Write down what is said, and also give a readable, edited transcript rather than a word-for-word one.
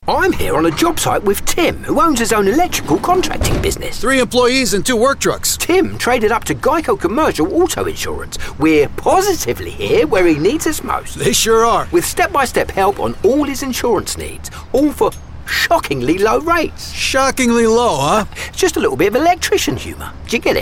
I'm here on a job site with Tim, who owns his own electrical contracting business. 3 employees and 2 work trucks. Tim traded up to Geico Commercial Auto Insurance. We're positively here where he needs us most. They sure are. With step-by-step help on all his insurance needs, all for shockingly low rates. Shockingly low, huh? Just a little bit of electrician humour. Do you get it?